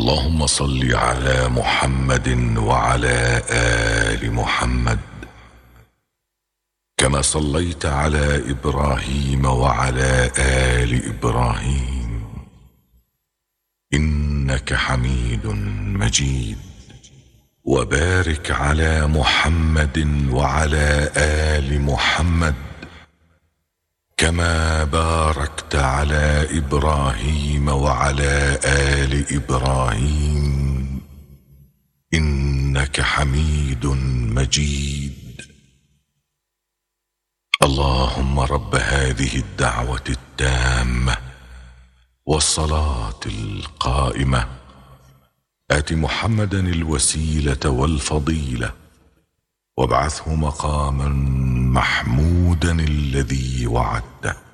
اللهم صل على محمد وعلى آل محمد كما صليت على إبراهيم وعلى آل إبراهيم إنك حميد مجيد. وبارك على محمد وعلى آل محمد كما باركت على إبراهيم وعلى آل إبراهيم إنك حميد مجيد. اللهم رب هذه الدعوة التامة والصلاة القائمة آت محمدا الوسيلة والفضيلة وابعثه مقاما محمودا الذي وعدته.